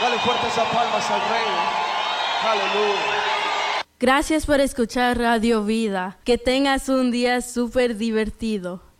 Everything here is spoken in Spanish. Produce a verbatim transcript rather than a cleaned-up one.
Dale fuerte esas palmas al Rey. Aleluya. Gracias por escuchar Radio Vida. Que tengas un día súper divertido.